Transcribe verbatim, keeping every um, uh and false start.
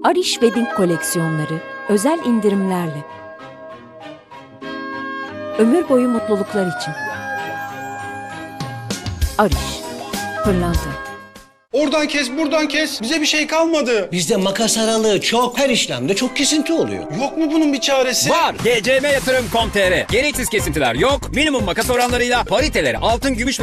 Arish Wedding koleksiyonları özel indirimlerle. Ömür boyu mutluluklar için. Arish, pırlanta. Oradan kes, buradan kes. Bize bir şey kalmadı. Bizde makas aralığı çok, her işlemde çok kesinti oluyor. Yok mu bunun bir çaresi? Var. G C M yatırım nokta com nokta tr. Gereksiz kesintiler yok. Minimum makas oranlarıyla pariteleri altın, gümüş ve